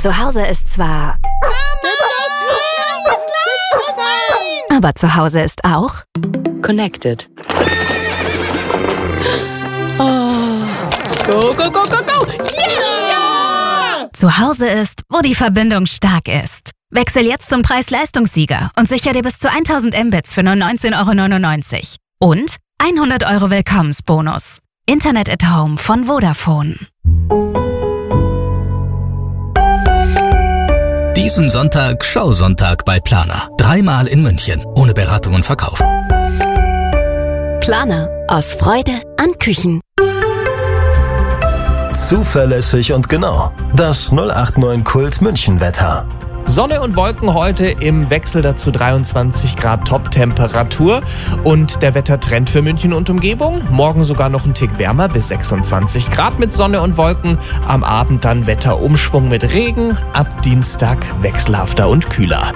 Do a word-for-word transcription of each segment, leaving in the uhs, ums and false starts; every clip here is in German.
Zu Hause ist zwar... Aber zu Hause ist auch... Connected. Oh. Go, go, go, go, go! Yeah! Zu Hause ist, wo die Verbindung stark ist. Wechsel jetzt zum Preis-Leistungssieger und sicher dir bis zu tausend Mbits für nur neunzehn Euro neunundneunzig. Und hundert Euro Willkommensbonus. Internet at Home von Vodafone. Diesen Sonntag Schausonntag bei Planer. Dreimal in München. Ohne Beratung und Verkauf. Planer. Aus Freude an Küchen. Zuverlässig und genau. Das null acht neun Kult München Wetter. Sonne und Wolken heute, im Wechsel dazu dreiundzwanzig Grad Top-Temperatur und der Wettertrend für München und Umgebung. Morgen sogar noch ein Tick wärmer bis sechsundzwanzig Grad mit Sonne und Wolken. Am Abend dann Wetterumschwung mit Regen. Ab Dienstag wechselhafter und kühler.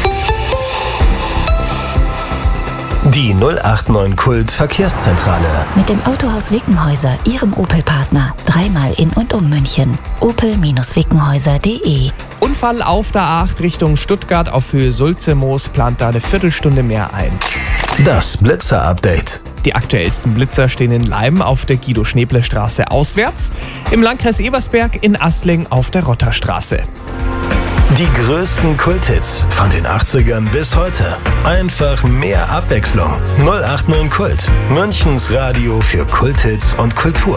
Die null acht neun Kult Verkehrszentrale. Mit dem Autohaus Wickenhäuser, Ihrem Opel-Partner. Dreimal in und um München. opel wickenhäuser punkt de. Unfall auf der A acht Richtung Stuttgart auf Höhe Sulze-Moos, plant da eine Viertelstunde mehr ein. Das Blitzer-Update. Die aktuellsten Blitzer stehen in Leim auf der Guido-Schneeble-Straße auswärts, im Landkreis Ebersberg in Assling auf der Rotterstraße. Die größten Kulthits von den achtzigern bis heute. Einfach mehr Abwechslung. null acht neun Kult. Münchens Radio für Kulthits und Kultur.